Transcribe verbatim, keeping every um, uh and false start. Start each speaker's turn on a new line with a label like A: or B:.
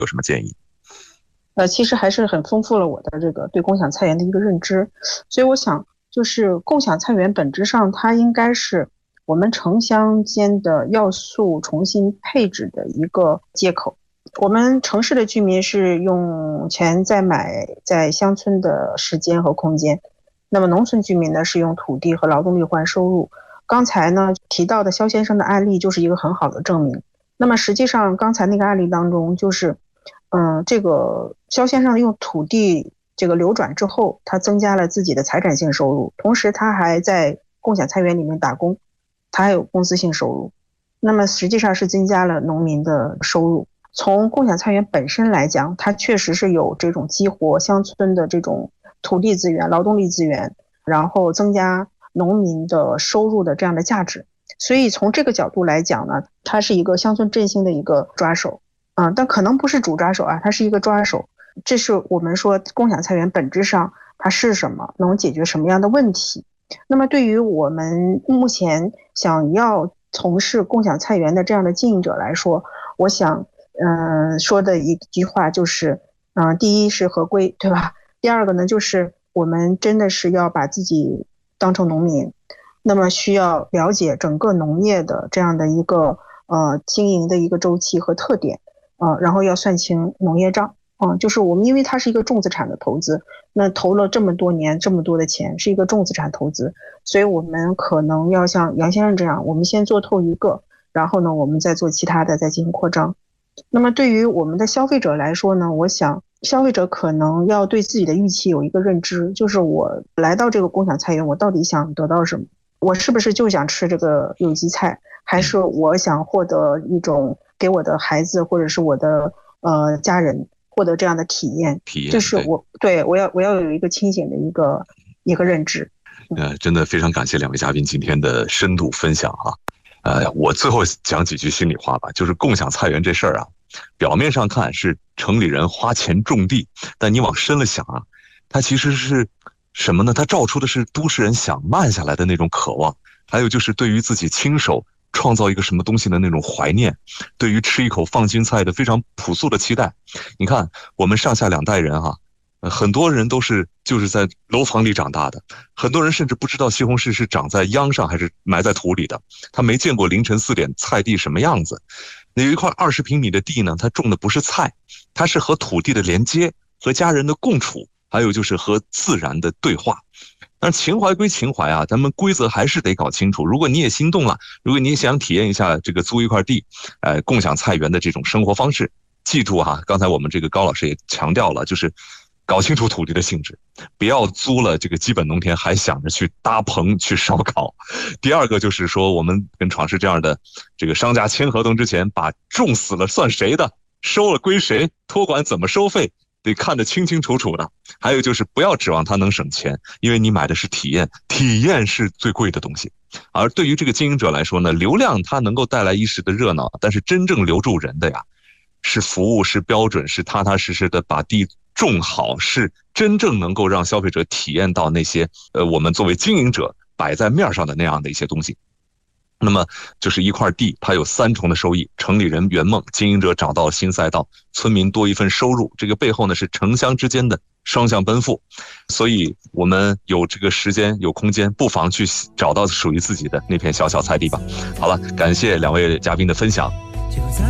A: 有什么建议？
B: 呃，其实还是很丰富了我的这个对共享菜园的一个认知，所以我想，就是共享菜园本质上它应该是我们城乡间的要素重新配置的一个接口。我们城市的居民是用钱在买在乡村的时间和空间，那么农村居民呢是用土地和劳动力换收入。刚才呢提到的肖先生的案例就是一个很好的证明。那么实际上刚才那个案例当中就是，嗯，这个肖先生用土地这个流转之后，他增加了自己的财产性收入，同时他还在共享菜园里面打工，他还有工资性收入，那么实际上是增加了农民的收入。从共享菜园本身来讲，它确实是有这种激活乡村的这种土地资源、劳动力资源，然后增加农民的收入的这样的价值。所以从这个角度来讲呢，它是一个乡村振兴的一个抓手，嗯，但可能不是主抓手啊，它是一个抓手。这是我们说共享菜园本质上它是什么，能解决什么样的问题。那么对于我们目前想要从事共享菜园的这样的经营者来说，我想嗯、呃，说的一句话就是，嗯、呃，第一是合规，对吧？第二个呢，就是我们真的是要把自己当成农民，那么需要了解整个农业的这样的一个呃经营的一个周期和特点，呃，然后要算清农业账，嗯、呃，就是我们因为它是一个重资产的投资，那投了这么多年这么多的钱，是一个重资产投资，所以我们可能要像杨先生这样，我们先做透一个，然后呢，我们再做其他的，再进行扩张。那么对于我们的消费者来说呢，我想消费者可能要对自己的预期有一个认知，就是我来到这个共享菜园，我到底想得到什么？我是不是就想吃这个有机菜，还是我想获得一种给我的孩子或者是我的呃家人获得这样的体验？
A: 体验，
B: 就是我对我要我要有一个清醒的一个一个认知。
A: 呃，真的非常感谢两位嘉宾今天的深度分享啊。呃，我最后讲几句心里话吧，就是共享菜园这事儿啊，表面上看是城里人花钱种地，但你往深了想啊，它其实是什么呢？它照出的是都市人想慢下来的那种渴望，还有就是对于自己亲手创造一个什么东西的那种怀念，对于吃一口放心菜的非常朴素的期待。你看，我们上下两代人哈、啊，很多人都是就是在楼房里长大的，很多人甚至不知道西红柿是长在秧上还是埋在土里的，他没见过凌晨四点菜地什么样子。那有一块二十平米的地呢，它种的不是菜，它是和土地的连接，和家人的共处，还有就是和自然的对话。但是情怀归情怀啊，咱们规则还是得搞清楚。如果你也心动了，如果你也想体验一下这个租一块地，呃，共享菜园的这种生活方式，记住哈，刚才我们这个高老师也强调了，就是搞清楚土地的性质，不要租了这个基本农田还想着去搭棚去烧烤。第二个就是说，我们跟闯市这样的这个商家签合同之前，把种死了算谁的，收了归谁，托管怎么收费，得看得清清楚楚的。还有就是不要指望它能省钱，因为你买的是体验，体验是最贵的东西。而对于这个经营者来说呢，流量它能够带来一时的热闹，但是真正留住人的呀，是服务，是标准，是踏踏实实的把地种好，是真正能够让消费者体验到那些呃我们作为经营者摆在面上的那样的一些东西。那么就是一块地，它有三重的收益：城里人圆梦，经营者找到新赛道，村民多一份收入。这个背后呢是城乡之间的双向奔赴。所以我们有这个时间有空间，不妨去找到属于自己的那片小小菜地吧。好了，感谢两位嘉宾的分享。